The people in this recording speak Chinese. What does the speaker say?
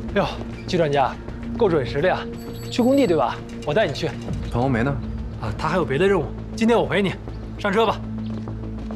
哟，季专家，够准时的呀！去工地对吧？我带你去。 彭红梅呢？ 啊，他还有别的任务，今天我陪你。上车吧。